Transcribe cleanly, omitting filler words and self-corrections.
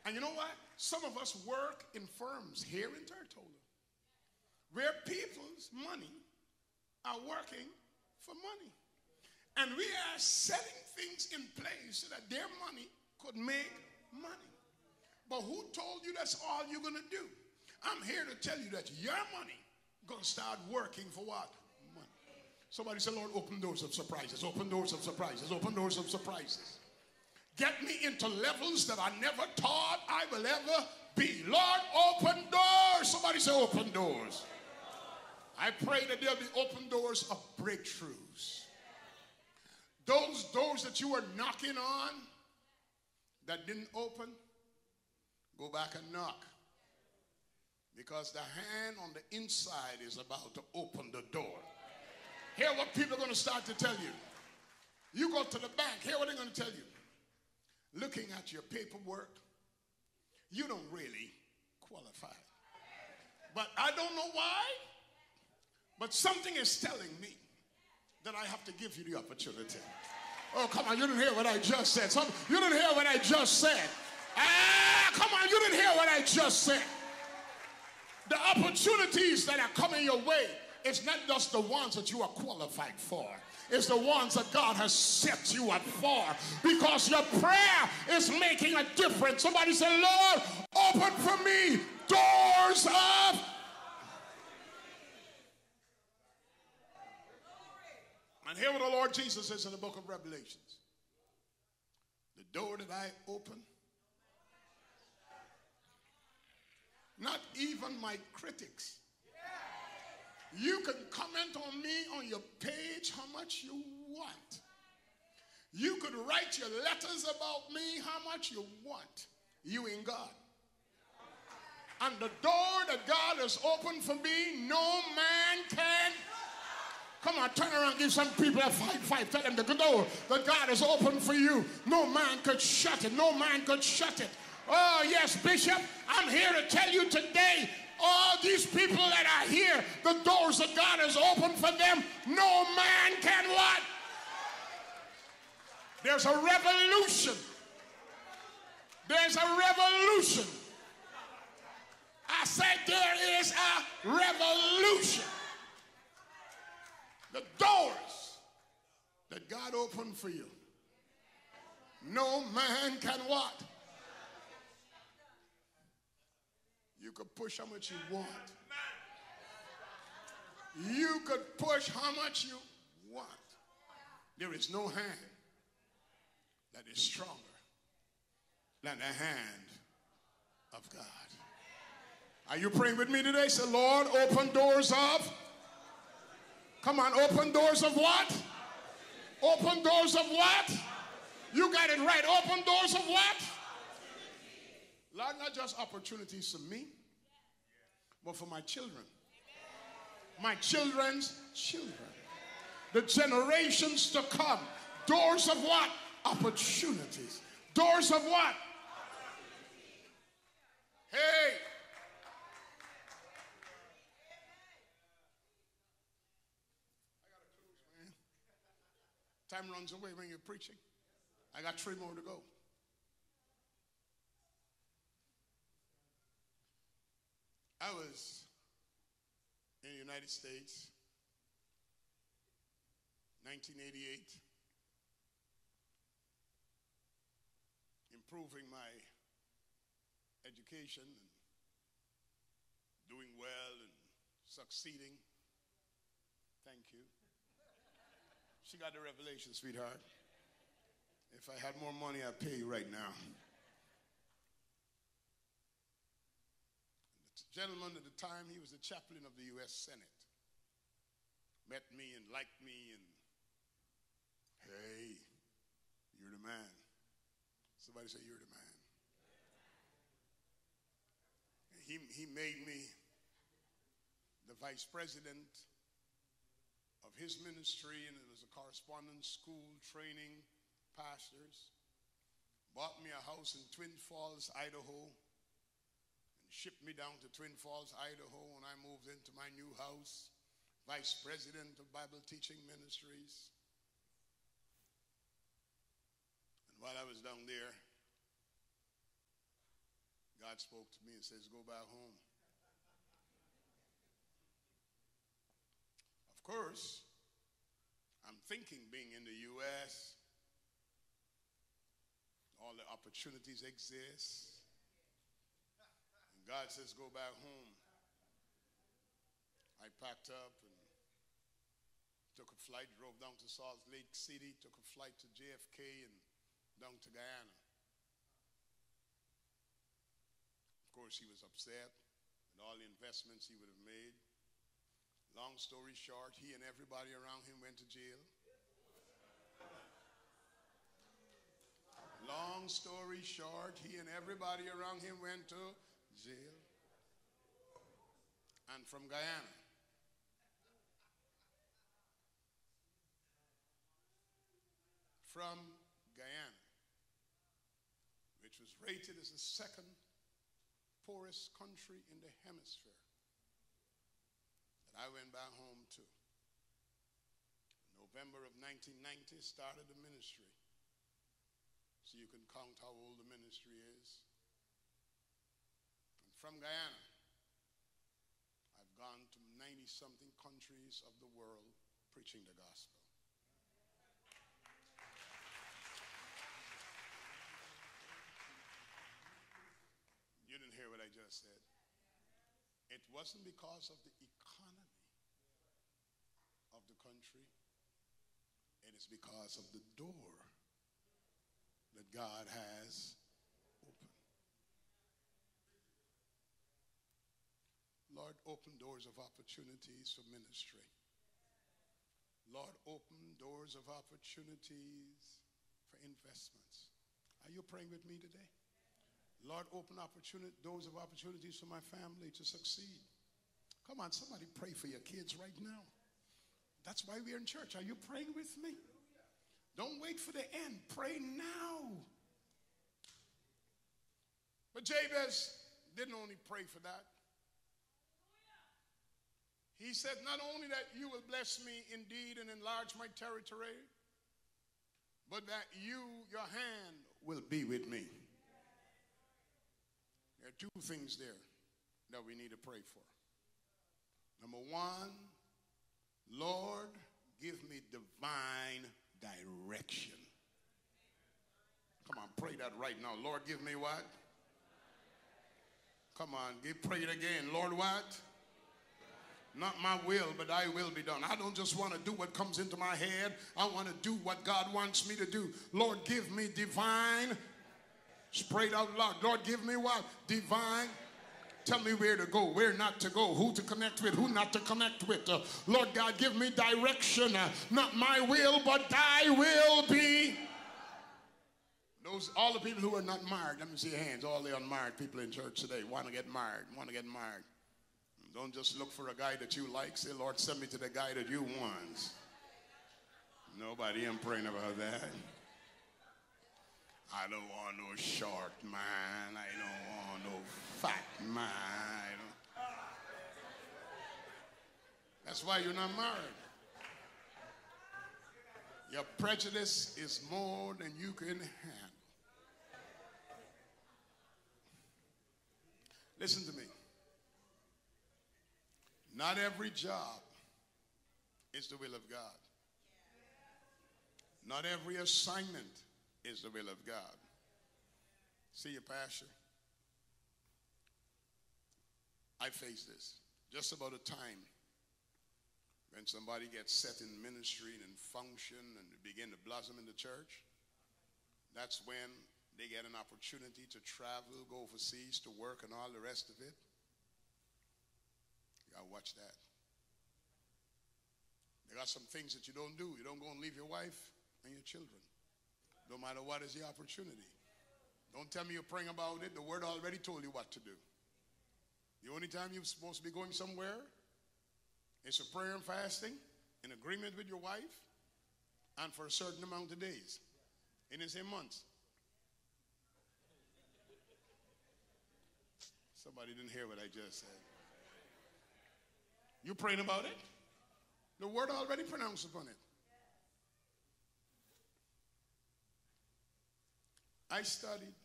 And you know what? Some of us work in firms here in Tortola where people's money are working for money. And we are setting things in place so that their money could make money. But who told you that's all you're going to do? I'm here to tell you that your money going to start working for what? Money. Somebody say, Lord, open doors of surprises, open doors of surprises, open doors of surprises. Get me into levels that I never thought I will ever be. Lord, open doors. Somebody say open doors. I pray that there'll be open doors of breakthroughs. Those doors that you were knocking on that didn't open, go back and knock. Because the hand on the inside is about to open the door. Hear what people are going to start to tell you. You go to the bank, hear what they're going to tell you. Looking at your paperwork, you don't really qualify. But I don't know why, but something is telling me that I have to give you the opportunity. Oh, come on, you didn't hear what I just said. You didn't hear what I just said. Come on, you didn't hear what I just said. The opportunities that are coming your way, it's not just the ones that you are qualified for. It's the ones that God has set you up for, because your prayer is making a difference. Somebody say, Lord, open for me doors of. And hear what the Lord Jesus says in the book of Revelations. The door that I open, not even my critics. You can comment on me on your page how much you want. You could write your letters about me how much you want. You ain't God. And the door that God has opened for me, no man can. Come on, turn around, give some people a five. Tell them the door that God has opened for you, no man could shut it. No man could shut it. Oh, yes, Bishop, I'm here to tell you today, all these people that are here, the doors that God has opened for them, no man can what? There's a revolution. There's a revolution. I said there is a revolution. The doors that God opened for you, no man can what? You could push how much you want. You could push how much you want. There is no hand that is stronger than the hand of God. Are you praying with me today? Say, Lord, open doors of. Come on, open doors of what? Open doors of what? You got it right. Open doors of what? Lord, not just opportunities for me, but for my children. My children's children. The generations to come. Doors of what? Opportunities. Doors of what? Hey. Time runs away when you're preaching. I got 3 more to go. I was in the United States, 1988, improving my education and doing well and succeeding. Thank you. She got the revelation, sweetheart. If I had more money, I'd pay you right now. The gentleman at the time, he was the chaplain of the U.S. Senate. Met me and liked me and, hey, you're the man. Somebody say, you're the man. And he made me the vice president of his ministry, and it was a correspondence school training pastors. Bought me a house in Twin Falls, Idaho, and shipped me down to Twin Falls, Idaho when I moved into my new house, vice president of Bible Teaching Ministries. And while I was down there, God spoke to me and says, go back home. Of course, I'm thinking being in the U.S., all the opportunities exist. And God says, go back home. I packed up and took a flight, drove down to Salt Lake City, took a flight to JFK and down to Guyana. Of course, he was upset with all the investments he would have made. Long story short, he and everybody around him went to jail. Long story short, he and everybody around him went to jail. And from Guyana, which was rated as the second poorest country in the hemisphere, that I went back home to. In November of 1990, started the ministry. So you can count how old the ministry is. And from Guyana, I've gone to 90-something countries of the world preaching the gospel. You didn't hear what I just said. It wasn't because of the economy of the country. It is because of the door that God has opened. Lord, open doors of opportunities for ministry. Lord, open doors of opportunities for investments. Are you praying with me today? Lord, open doors of opportunities for my family to succeed. Come on, somebody pray for your kids right now. That's why we're in church. Are you praying with me? Don't wait for the end. Pray now. But Jabez didn't only pray for that. He said, not only that you will bless me indeed and enlarge my territory, but that your hand will be with me. There are two things there that we need to pray for. Number one, Lord, give me divine direction. Come on, pray that right now. Lord, give me what? Come on, pray it again. Lord, what? Not my will, but thy will be done. I don't just want to do what comes into my head. I want to do what God wants me to do. Lord, give me divine. Pray it out loud. Lord, give me what? Divine. Tell me where to go, where not to go, who to connect with, who not to connect with. Lord God, give me direction. Not my will, but thy will be. All the people who are not married, let me see your hands. All the unmarried people in church today want to get married, Don't just look for a guy that you like. Say, Lord, send me to the guy that you want. Nobody ain't praying about that. I don't want no short man. I don't want no fat man. That's why you're not married. Your prejudice is more than you can handle. Listen to me. Not every job is the will of God. Not every assignment is the will of God. See your pastor? I face this. Just about a time when somebody gets set in ministry and in function and begin to blossom in the church, that's when they get an opportunity to travel, go overseas to work and all the rest of it. You gotta watch that. There are some things that you don't do. You don't go and leave your wife and your children. No matter what is the opportunity. Don't tell me you're praying about it. The word already told you what to do. The only time you're supposed to be going somewhere is for prayer and fasting, in agreement with your wife, and for a certain amount of days. It didn't say months. Somebody didn't hear what I just said. You praying about it? The word already pronounced upon it. I studied